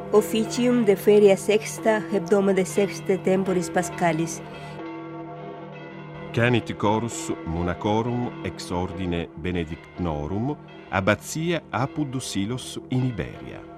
Officium de feria sexta hebdomade sexte temporis pascalis. Canit chorus monacorum ex ordine benedictnorum abbatia Apud Silos in Iberia.